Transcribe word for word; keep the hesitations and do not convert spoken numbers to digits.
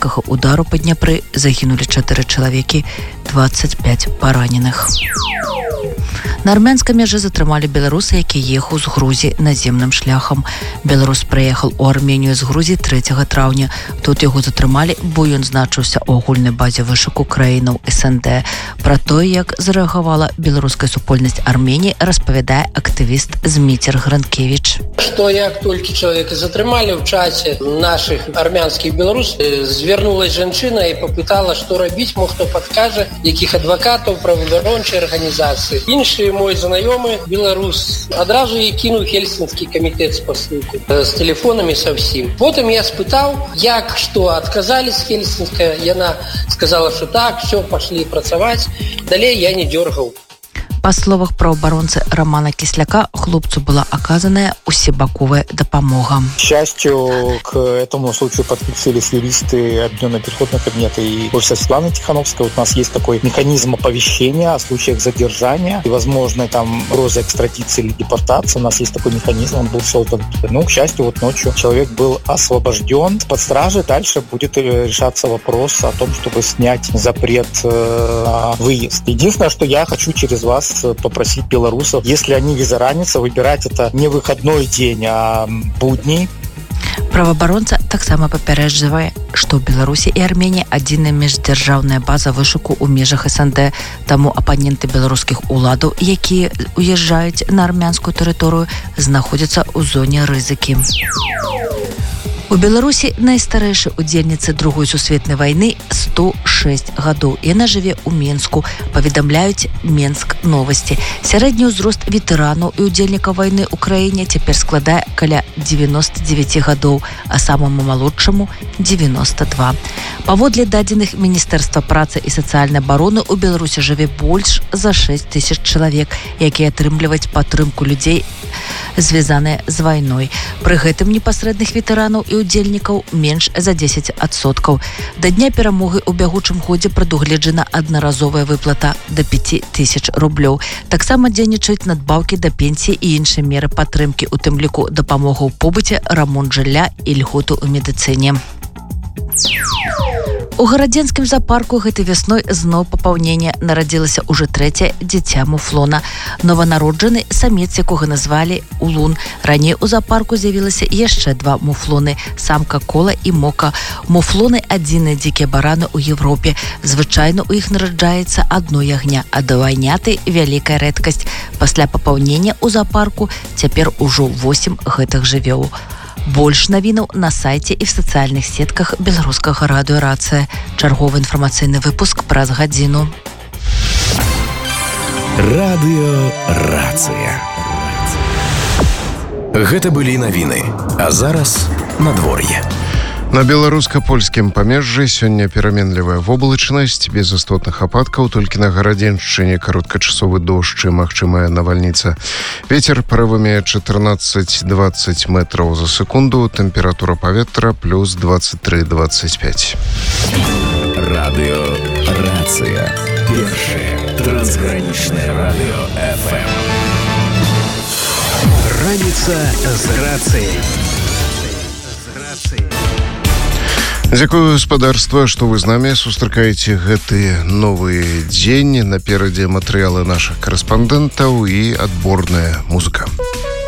расійскага удару па Дняпры загінулі чатыры чалавекі, дваццаць пяць параненых. На армянскай мяжы затрымалі беларуса, які ехаў з Грузіі наземным шляхам. Беларус прыехаў у Арменію з Грузіі трэцяга траўня. Тут яго затрымалі, бо ён значыўся ў агульнай базе вышуку краінаў эс эн дэ. Пра тое, як зарэагавала беларуская супольнасць Арменіі, распавядае актывіст Зміцер Гранкевіч. Што як толькі чалавека затрымалі ў часе нашых армянскіх беларус, звярнулась жанчына і папытала, што рабіць, мо хто падкажа, якіх адвакатаў, праваабарончай арганізацыі. Іншы мой знаёмы беларус адразу і кінуў хельсінскі камітэт спасылку з тэлефонамі са ўсім. Потым я спытаў, як, што адказалі з хельсінска. Яна сказала, што так, все, пашлі працаваць. Далей я не дёргаў. Па словах праваабаронцы Романа Кисляка, хлопцу была оказанная усебаковая допомога. К счастью, к этому случаю подключились юристы Объединенного переходного кабинета и офиса Светланы Тихановской. Вот у нас есть такой механизм оповещения о случаях задержания и возможной там угрозы экстрадиции или депортации. У нас есть такой механизм, он был создан. Ну, к счастью, вот ночью человек был освобожден под стражей. Дальше будет решаться вопрос о том, чтобы снять запрет на выезд. Единственное, что я хочу через вас попросить белорусов, если они визаранятся, выбирать это не выходной день, а будни. Праваабаронца таксама папярэджвае, што ў Беларусі і Арменіі адзіная міждзяржаўная база вышуку ў межах эс эн дэ, таму апаненты беларускіх уладаў, якія уязджаюць на армянскую тэрыторыю, знаходзяцца ў зоне рызыкі. У Беларусі найстарэйшай удзельніцы другой сусветнай вайны сто шэсць гадоў. Яна жыве ў Менску, паведамляюць Менск новасці. Сярэдні ўзрост ветэранаў і удзельнікаў вайны ў краіне цяпер складае каля дзевяноста дзевяці гадоў, а самаму малодшаму дзевяноста два. Паводле дадзеных Міністэрства працы і сацыяльнай абароны ў Беларусі жыве больш за шэсць тысяч чалавек, якія атрымліваюць падтрымку людзей, звязаныя з вайной. Пры гэтым непасрэдных ветэранаў і удзельнікаў менш за дзесяць адсоткаў. Да дня перамоги ў бягучым годзе прадугледжана аднаразовая выплата да пяць тысяч рублёў. Таксама дзейнічаюць надбаўкі да пенсіі і іншыя меры падтрымкі, у тым ліку дапамога ў побыце, рамонт жылля і льготы ў медыцыне. У гарадзенскім зоапарку гэтай вясной зноў папаўнення. Нарадзілася ўжо трэцяе дзіця муфлона. Нованароджаны самец, якога назвалі Улун. Раней у зоапарку з'явілася яшчэ два муфлоны – самка Кола і Мока. Муфлоны – адзіныя дзікія бараны ў Европе. Звычайна ў іх нараджаецца адно ягня, а двайняты – вялікая рэдкасць. Пасля папаўнення ў зоапарку цяпер ужо восем гэтых жывёл. Больш навінаў на сайце і в сацыяльных сетках беларускага радыё «Рацыя». Чарговы інфармацыйны выпуск праз гадзіну. Радыё «Рацыя». Гэта былі навіны, а зараз надвор'е. На беларуска-польскім памежжы сёння пераменлівая воблачнасць, без істотных ападкаў, толькі на гарадзеншчыне кароткачасовы дождж і магчымая навальніца. Вецер парывамі чатырнаццаць-дваццаць метраў за секунду, тэмпература паветра плюс двадцать три двадцать пять. Радыё «Рацыя». Першае трансгранічнае радыё эф эм. Раніца з рацыяй. Дзякую, гаспадарства, што вы з намі сустракаеце гэты новы дзень. Наперадзе матэрыялы нашых карэспандэнтаў і адборная музыка.